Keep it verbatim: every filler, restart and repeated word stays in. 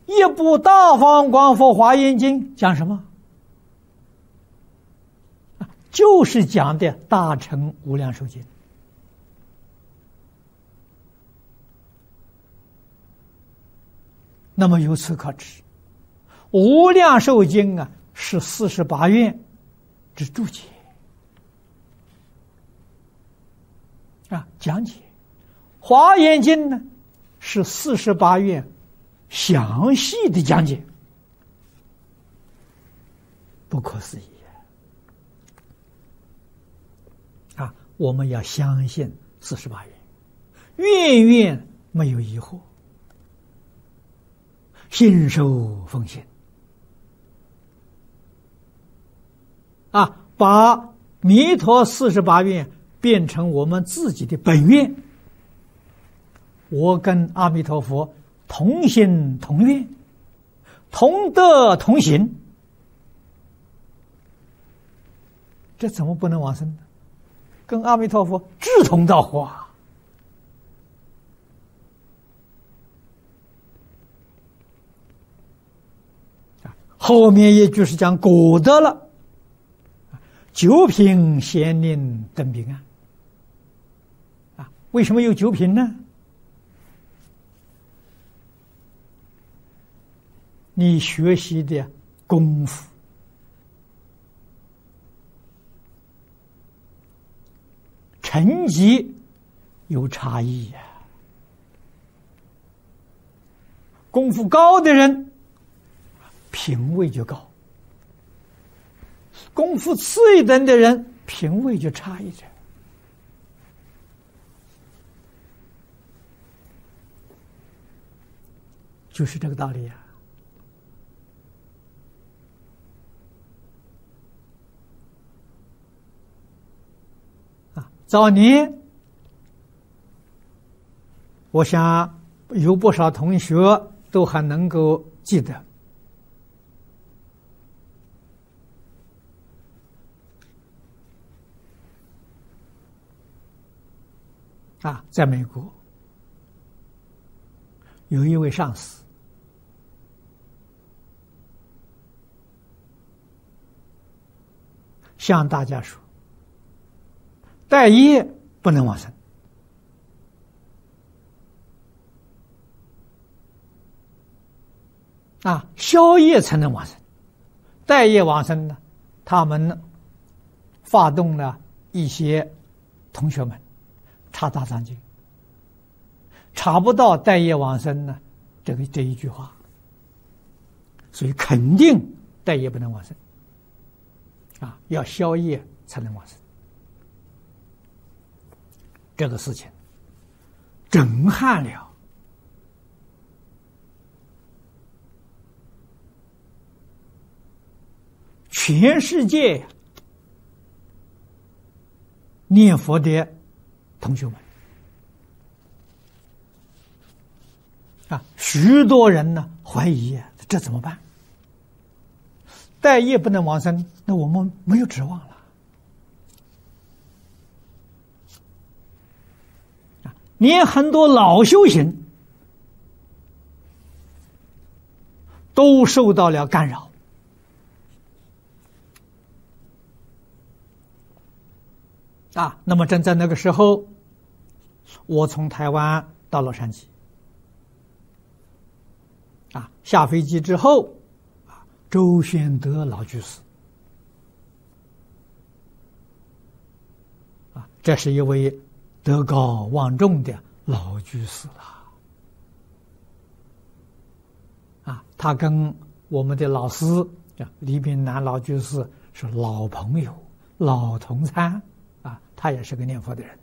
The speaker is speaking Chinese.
一部《大方广佛华严经》讲什么？就是讲的大乘无量寿经。那么由此可知，无量寿经啊是四十八愿之注解啊讲解，华严经呢是四十八愿详细的讲解，不可思议啊！我们要相信四十八愿，愿愿没有疑惑，信受奉行啊，把弥陀四十八愿变成我们自己的本愿。我跟阿弥陀佛同心同愿，同德同行，这怎么不能往生呢？跟阿弥陀佛志同道合啊！后面一句是讲果德了，九品贤令登彼岸啊！为什么有九品呢？你学习的功夫、成绩有差异呀、啊。功夫高的人，品位就高；功夫次一等的人，品位就差一点。就是这个道理呀、啊。早年，我想有不少同学都还能够记得，啊，在美国有一位上司，向大家说，待业不能往生啊，宵夜才能往生。待业往生呢，他们发动了一些同学们查大藏经，查不到待业往生呢，这个这一句话，所以肯定待业不能往生啊，要宵夜才能往生。这个事情震撼了全世界念佛的同学们啊，许多人呢怀疑啊，这怎么办？待业不能往生，那我们没有指望了。连很多老修行都受到了干扰啊！那么正在那个时候，我从台湾到洛杉矶啊，下飞机之后啊，周宣德老居士啊，这是一位德高望重的老居士了啊！他跟我们的老师李炳南老居士是老朋友、老同参啊，他也是个念佛的人